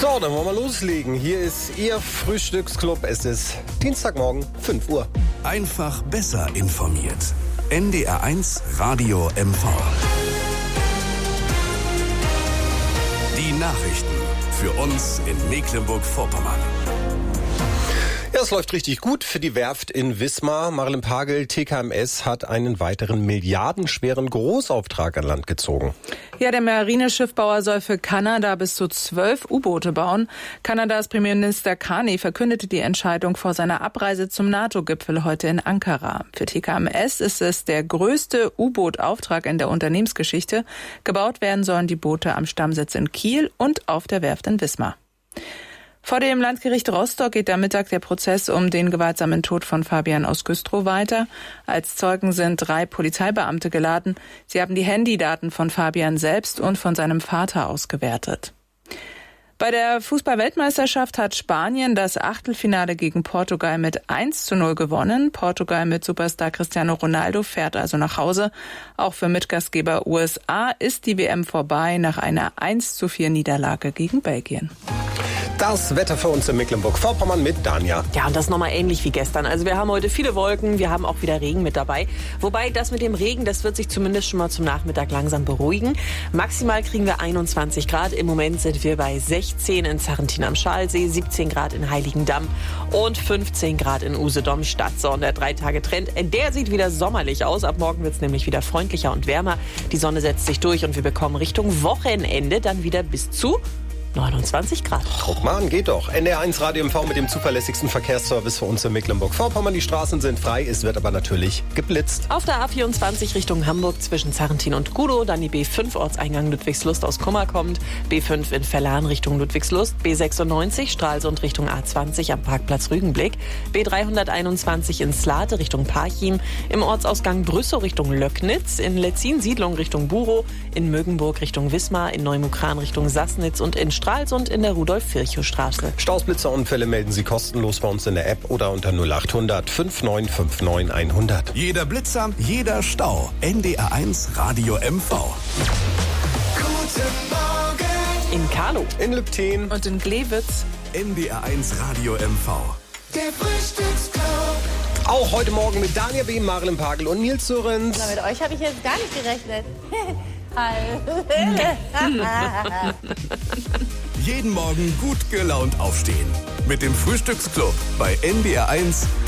So, dann wollen wir loslegen. Hier ist Ihr Frühstücksclub. Es ist Dienstagmorgen, 5 Uhr. Einfach besser informiert. NDR1 Radio MV. Die Nachrichten für uns in Mecklenburg-Vorpommern. Ja, es läuft richtig gut für die Werft in Wismar. Marilyn Pagel, TKMS, hat einen weiteren milliardenschweren Großauftrag an Land gezogen. Ja, der Marineschiffbauer soll für Kanada bis zu 12 U-Boote bauen. Kanadas Premierminister Carney verkündete die Entscheidung vor seiner Abreise zum NATO-Gipfel heute in Ankara. Für TKMS ist es der größte U-Boot-Auftrag in der Unternehmensgeschichte. Gebaut werden sollen die Boote am Stammsitz in Kiel und auf der Werft in Wismar. Vor dem Landgericht Rostock geht am Mittag der Prozess um den gewaltsamen Tod von Fabian aus Güstrow weiter. Als Zeugen sind 3 Polizeibeamte geladen. Sie haben die Handydaten von Fabian selbst und von seinem Vater ausgewertet. Bei der Fußball-Weltmeisterschaft hat Spanien das Achtelfinale gegen Portugal mit 1:0 gewonnen. Portugal mit Superstar Cristiano Ronaldo fährt also nach Hause. Auch für Mitgastgeber USA ist die WM vorbei nach einer 1:4 Niederlage gegen Belgien. Das Wetter für uns in Mecklenburg-Vorpommern mit Danja. Ja, und das nochmal ähnlich wie gestern. Also wir haben heute viele Wolken, wir haben auch wieder Regen mit dabei. Wobei das mit dem Regen, das wird sich zumindest schon mal zum Nachmittag langsam beruhigen. Maximal kriegen wir 21 Grad. Im Moment sind wir bei 16 in Sarrentin am Schalsee, 17 Grad in Heiligendamm und 15 Grad in Usedom-Stadt. So, und der 3-Tage-Trend, der sieht wieder sommerlich aus. Ab morgen wird es nämlich wieder freundlicher und wärmer. Die Sonne setzt sich durch und wir bekommen Richtung Wochenende dann wieder bis zu 29 Grad. Guck mal an, geht doch. NDR1 Radio MV mit dem zuverlässigsten Verkehrsservice für uns in Mecklenburg-Vorpommern. Die Straßen sind frei, es wird aber natürlich geblitzt. Auf der A24 Richtung Hamburg zwischen Sarrentin und Kudow, dann die B5 Ortseingang Ludwigslust aus Kummer kommt, B5 in Verlan Richtung Ludwigslust, B96 Stralsund Richtung A20 am Parkplatz Rügenblick, B321 in Slate Richtung Parchim, im Ortsausgang Brüssow Richtung Löcknitz, in Letzin Siedlung Richtung Burow, in Mögenburg Richtung Wismar, in Neumukran Richtung Sassnitz und in Stralsund in der Rudolf-Virchow-Straße. Staus, Blitzer, Unfälle melden Sie kostenlos bei uns in der App oder unter 0800 5959 100. Jeder Blitzer, jeder Stau. NDR1 Radio MV. Guten Morgen. In Karlow. In Lübten. Und in Glewitz. NDR1 Radio MV. Der Frühstücksclub. Auch heute Morgen mit Daniel B., Marilyn Pagel und Nils Surrens. Na, mit euch habe ich jetzt gar nicht gerechnet. Jeden Morgen gut gelaunt aufstehen. Mit dem Frühstücksclub bei NDR1